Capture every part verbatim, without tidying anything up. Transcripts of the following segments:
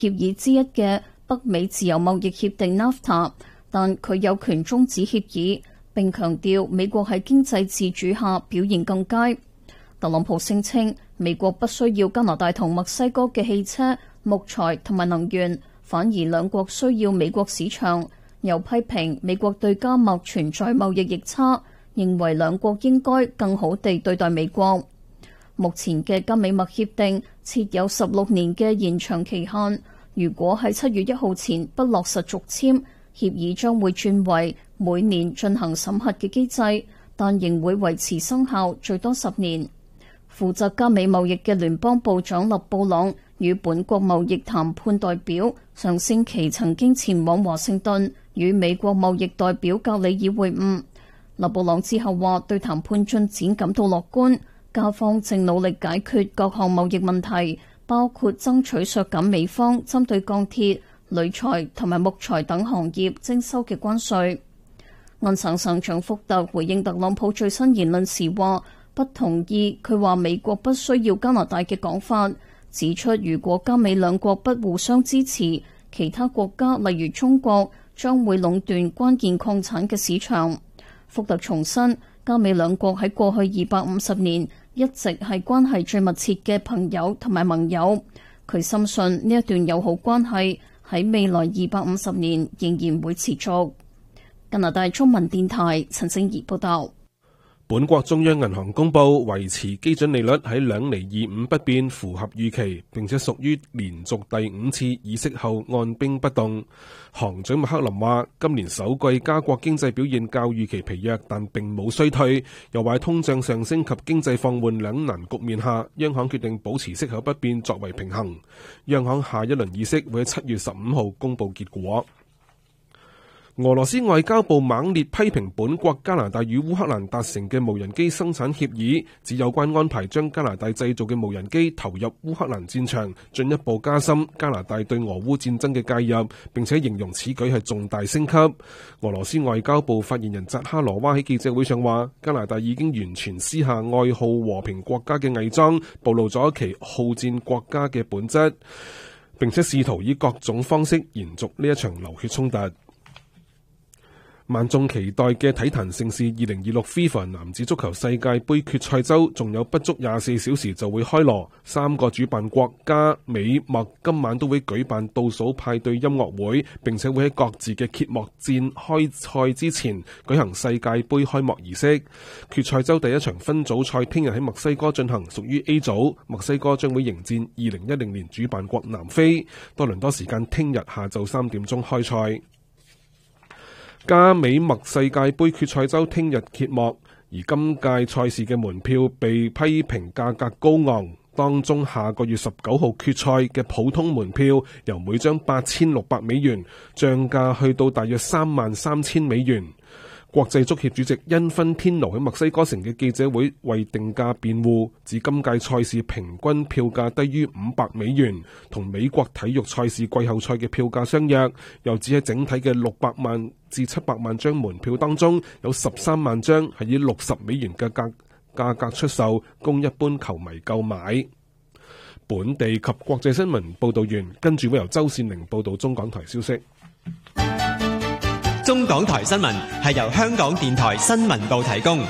協議之一嘅北美自由貿易協定 NAFTA， 但佢有權終止協議，並強調美國喺經濟自主下表現更佳。特朗普聲稱美國不需要加拿大同墨西哥嘅汽車、木材同埋能源，反而兩國需要美國市場。又批評美國對加墨存在貿易逆差，認為兩國應該更好地對待美國。目前嘅加美墨協定設有十六年嘅延長期限，如果喺七月一號前不落實續簽，協議將會轉為每年進行審核嘅機制，但仍會維持生效最多十年。負責加美貿易嘅聯邦部長勒布朗與本國貿易談判代表上星期曾經前往華盛頓與美國貿易代表格里爾會晤。勒布朗之後話對談判進展感到樂觀，加方正努力解決各項貿易問題，包括爭取削減美方針對鋼鐵、鋁材同埋木材等行業徵收嘅關稅。安省省長福特回應特朗普最新言論時話不同意佢話美國不需要加拿大嘅講法，指出如果加美兩國不互相支持，其他國家例如中國將會壟斷關鍵礦產嘅市場。福特重申，加美兩國喺過去二百五十年一直係關係最密切嘅朋友同埋盟友。佢深信呢一段友好關係喺未來二百五十年仍然會持續。加拿大中文電台陳靜怡報道。 本國中央銀行公布維持基準利率喺兩厘二五不變，符合預期，並且屬於連續第五次議息後按兵不動。行長麥克林話，今年首季加國經濟表現較預期疲弱，但並冇衰退。又話通脹上升及經濟放緩兩難局面下，央行決定保持息口不變作為平衡。央行下一輪議息會喺七月十五號公布結果。俄羅斯外交部猛烈批評本國加拿大與烏克蘭達成嘅無人機生產協議，指有關安排將加拿大製造嘅無人機投入烏克蘭戰場，進一步加深加拿大對俄烏戰爭嘅介入，並且形容此舉係重大升級。俄羅斯外交部發言人扎哈羅娃喺記者會上話，加拿大已經完全撕下愛好和平國家嘅偽裝，暴露咗其好戰國家嘅本質，並且試圖以各種方式延續呢一場流血衝突。萬眾期待嘅體壇盛事二零二六 FIFA 男子足球世界盃決賽周仲有不足廿四小時就會開鑼，三個主辦國加美墨今晚都會舉辦倒數派對音樂會，並且會喺各自嘅揭幕戰開賽之前舉行世界盃開幕儀式。決賽周第一場分組賽聽日喺墨西哥進行，屬於 A 組，墨西哥將會迎戰二零一零年主辦國南非。多倫多時間聽日下晝三點鐘開賽。加美墨世界盃決賽周聽日揭幕，而今屆賽事嘅門票被批評價格高昂，當中下個月十九號決賽嘅普通門票由每張八千六百美元漲價去到大約三萬三千美元。國際足協主席因芬天奴喺墨西哥城嘅記者會為定價辯護，指今屆賽事平均票價低於五百美元，同美國體育賽事季後賽嘅票價相若。又指喺整體嘅六百萬至七百萬張門票當中，有十三萬張係以六十美元嘅價價格出售，供一般球迷購買。本地及國際新聞報道完，跟住會由周善玲報道中港台消息。 中港台新聞係由香港電台新聞部提供。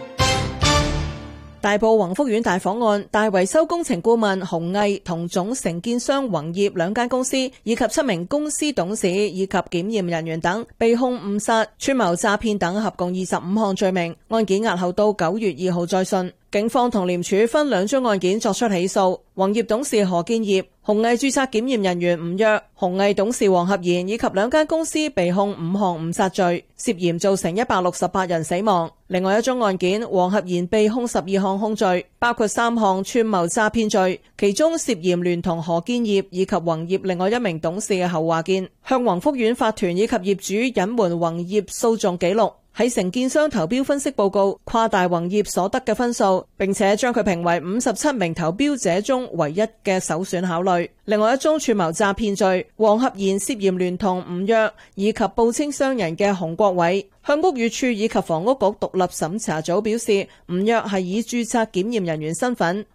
大埔宏福苑大火案，大維修工程顧問洪毅同總承建商宏業兩間公司以及七名公司董事以及檢驗人員等被控誤殺、串謀詐騙等合共二十五項罪名，案件押後到九月二號再訊。警方同廉署分兩宗案件作出起訴，宏業董事何建業、宏毅註冊檢驗人員吳躍、宏毅董事黃合賢以及兩間公司被控五項誤殺罪，涉嫌造成一百六十八人死亡。另外一宗案件，黃合賢被控十二項控罪，包括三項串謀詐騙罪，其中涉嫌聯同何建業以及宏業另外一名董事嘅侯華健，向宏福苑法團以及業主隱瞞宏業訴訟記錄，喺承建商投標分析報告誇大宏業所得嘅分數，並且將佢評為五十七名投標者中唯一嘅首選考慮。另外一宗串謀詐騙罪，黃合賢涉嫌聯同吳躍以及報稱商人嘅洪國偉，向屋宇署以及房屋局獨立審查組表示，吳躍係以註冊檢驗人員身份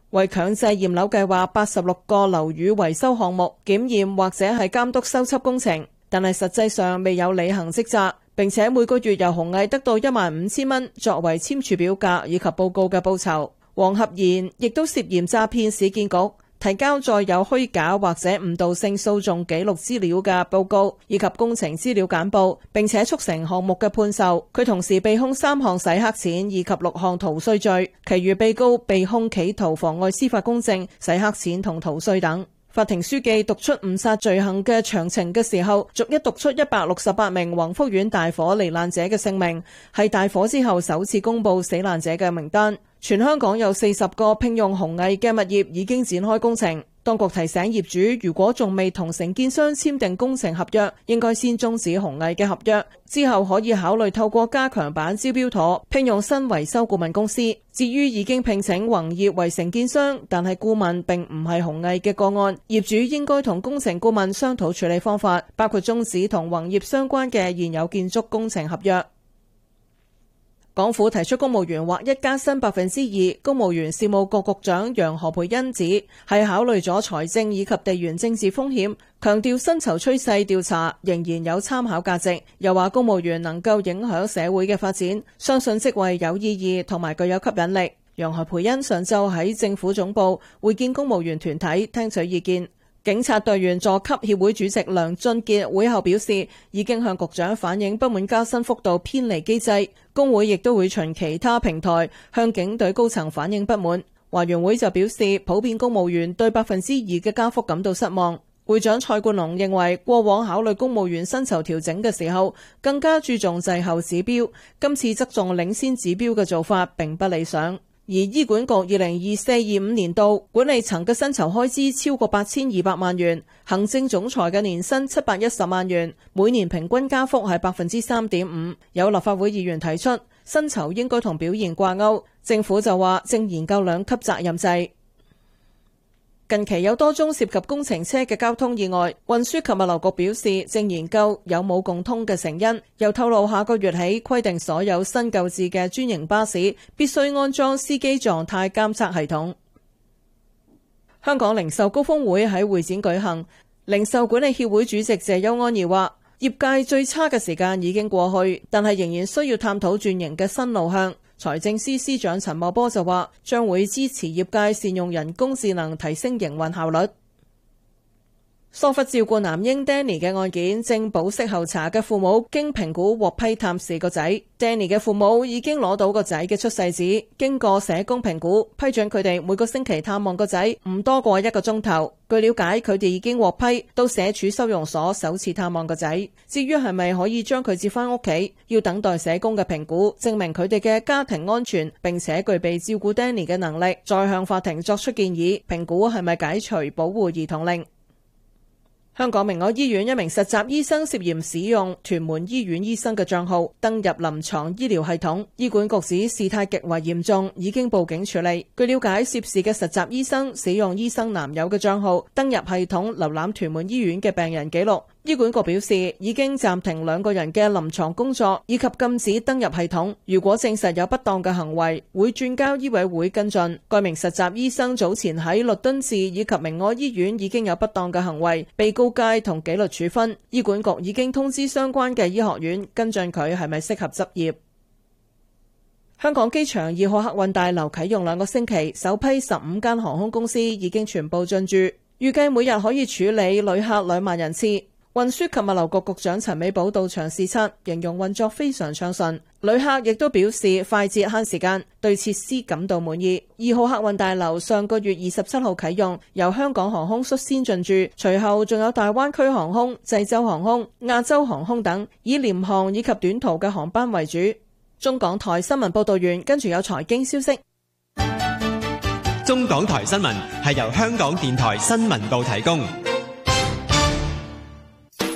為強制驗樓計劃八十六個樓宇維修項目檢驗或者係監督修葺工程，但係實際上未有履行職責，並且每個月由鴻毅得到一萬五千蚊作為簽署表格以及報告嘅報酬。黃合賢亦都涉嫌詐騙市建局，提交載有虛假或者誤導性訴訟記錄資料嘅報告以及工程資料簡報，並且促成項目嘅判售。佢同時被控三項洗黑錢以及六項逃稅罪，其餘被告被控企圖妨礙司法公正、洗黑錢同逃稅等。法庭書記讀出誤殺罪行嘅詳情嘅時候，逐一讀出一百六十八名宏福苑大火罹難者嘅姓名，係大火之後首次公布死難者嘅名單。全香港有四十個聘用鴻毅嘅物業已經展開工程。當局提醒業主，如果仲未同承建商簽訂工程合約，應該先終止鴻毅嘅合約，之後可以考慮透過加強版招標妥聘用新維修顧問公司。至於已經聘請宏業為承建商，但係顧問並唔係鴻毅嘅個案，業主應該同工程顧問商討處理方法，包括終止同宏業相關嘅現有建築工程合約。港府提出公務員劃一加薪百分之二，公務員事務局局長楊何蓓茵指係考慮咗財政以及地緣政治風險，強調薪酬趨勢調查仍然有參考價值。又話公務員能夠影響社會嘅發展，相信職位有意義同埋具有吸引力。楊何蓓茵上晝喺政府總部會見公務員團體，聽取意見。警察隊員佐級協會主席梁俊傑會後表示，已經向局長反映不滿加薪幅度偏離機制，工會亦都會循其他平台向警隊高層反映不滿。華員會就表示，普遍公務員對百分之二嘅加幅感到失望。會長蔡冠龍認為，過往考慮公務員薪酬調整嘅時候，更加注重滯後指標，今次側重領先指標嘅做法並不理想。而醫管局二零二四二五年度管理層嘅薪酬開支超過八千二百萬元，行政總裁嘅年薪七百一十萬元，每年平均加幅係百分之三點五。有立法會議員提出薪酬應該同表現掛鈎，政府就話正研究兩級責任制。近期有多宗涉及工程車嘅交通意外，運輸及物流局表示正研究有冇共通嘅成因，又透露下個月起規定所有新購置嘅專營巴士必須安裝司機狀態監測系統。香港零售高峰會喺會展舉行，零售管理協會主席謝邱安儀話，業界最差嘅時間已經過去，但係仍然需要探討轉型嘅新路向。財政司司長陳茂波就話，將會支持業界善用人工智能提升營運效率。疏忽照顧男嬰 Danny 嘅案件正保釋候查嘅父母經評估獲批探視個仔。Danny 嘅父母已經攞到個仔嘅出世紙，經過社工評估批准佢哋每個星期探望個仔唔多過一個鐘頭。據了解，佢哋已經獲批到社署收容所首次探望個仔。至於係咪可以將佢接返屋企，要等待社工嘅評估，證明佢哋嘅家庭安全並且具備照顧 Danny 嘅能力，再向法庭作出建議，評估係咪解除保護兒童令。香港明愛醫院一名實習醫生涉嫌使用屯門醫院醫生嘅賬號登入臨床醫療系統，醫管局指事態極為嚴重，已經報警處理。據了解，涉事嘅實習醫生使用醫生男友嘅賬號登入系統瀏覽屯門醫院嘅病人記錄。醫管局表示，已經暫停兩個人嘅臨床工作，以及禁止登入系統。如果證實有不當嘅行為，會轉交醫委會跟進。該名實習醫生早前喺律敦治以及明愛醫院已經有不當嘅行為，被告誡同紀律處分。醫管局已經通知相關嘅醫學院跟進佢係咪適合執業。香港機場二號客運大樓啟用兩個星期，首批十五間航空公司已經全部進駐，預計每日可以處理旅客兩萬人次。運輸及物流局局長陳美寶到場視察，形容運作非常暢順，旅客亦都表示快捷慳時間，對設施感到滿意。二號客運大樓上個月二十七號啟用，由香港航空率先進駐，隨後仲有大灣區航空、濟州航空、亞洲航空等，以廉航以及短途嘅航班為主。中港台新聞報道完，跟住有財經消息。 中港台新聞係由香港電台新聞部提供。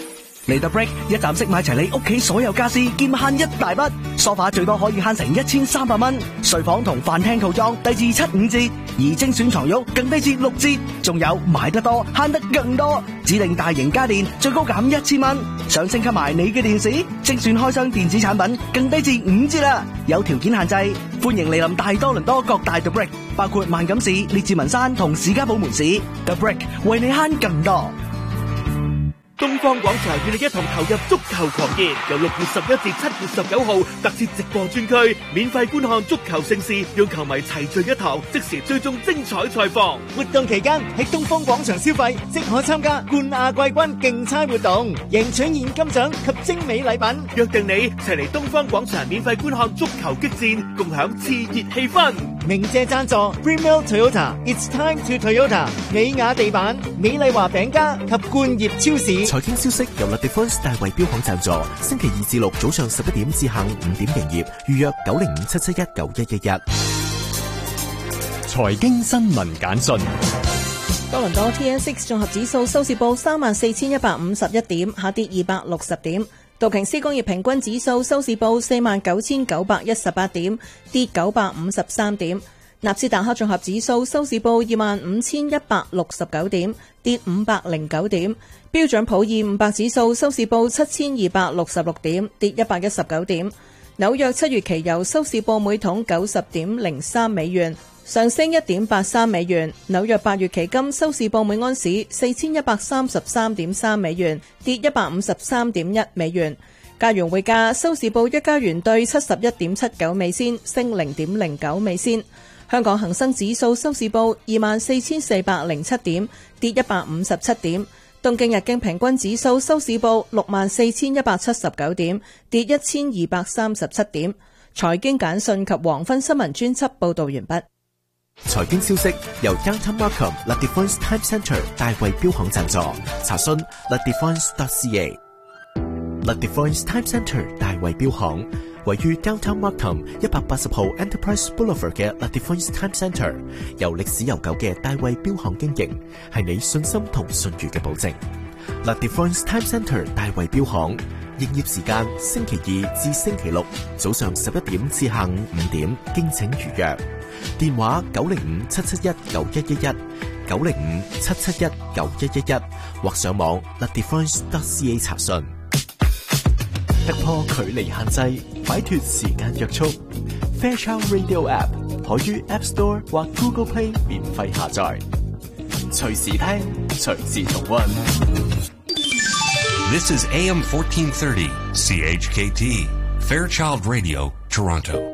嚟到 Brick 一站式買齊你屋企所有家私，兼慳一大筆。梳化最多可以慳成一千三百蚊，睡房同飯廳套裝低至七五折，而精選床褥更低至六折。仲有買得多慳得更多，指定大型家電最高減一千蚊。想升級埋你嘅電視，精選開箱電子產品更低至五折啦。有條件限制，歡迎嚟臨大多倫多各大 The Brick， 包括萬錦市、列治文山同士嘉堡門市。The Brick 為你慳更多。 東方廣場與你一同投入足球狂熱，由六月十一至七月十九號特設直播專區，免費觀看足球盛事，讓球迷齊聚一堂，即時追蹤精彩賽況。 活動期間喺東方廣場消費，即可參加冠亞季軍競猜活動，贏取現金獎及精美禮品。 約定你齊嚟東方廣場免費觀看足球激戰，共享熾熱氣氛。 鳴謝贊助 Premier Toyota，It's time to Toyota， 美雅地板、美麗華餅家及冠業超市。 財經消息由 La Défense 大衛標行贊助，星期二至六早上十一點至下午五點營業，預約九零五七七一九一一一。 財經新聞簡訊。 多倫多 T S X 綜合指數收市報三萬四千一百五十一點，下跌二百六十點。道瓊斯工業平均指數收市報四萬九千九百一十八點，跌九百五十三點。納斯達克綜合指數收市報二萬五千一百六十九點，跌五百零九點。標準普爾五百指數收市報七千二百六十六點，跌一百一十九點。紐約七月期油收市報每桶九十點零三美元，上升一點八三美元。紐約八月期金收市報每安士四千一百三十三點三美元，跌一百五十三點一美元。加元匯價收市報一加元兌七十一點七九美仙，升零點零九美仙。香港恒生指數收市報二萬四千四百零七點，跌一百五十七點。東京日經平均指數收市報六萬四千一百七十九點，跌一千二百三十七點。財經簡訊及黃昏新聞專輯報道完畢。 財經消息由 Downtown Markham La Défense Time Centre 大衛標行贊助，查詢 la défense dot c a。La Défense Time Centre 大衛標行位於 Downtown Markham 一百八十號 Enterprise Boulevard 嘅 La Défense Time Centre， 由歷史悠久嘅大衛標行經營，係你信心同信譽嘅保證。La Défense Time Centre 大衛標行營業時間星期二至星期六早上十一點至下午五點，敬請預約。電話九零五七七一九一一一，九零五七七一九一一一，或上網 la défense dot c a 查詢。突破距離限制，擺脫時間約束。Fairchild Radio App 可於 App Store 或 Google Play 免費下載，隨時聽，隨時重溫。 This is A M fourteen thirty C H K T Fairchild Radio, Toronto.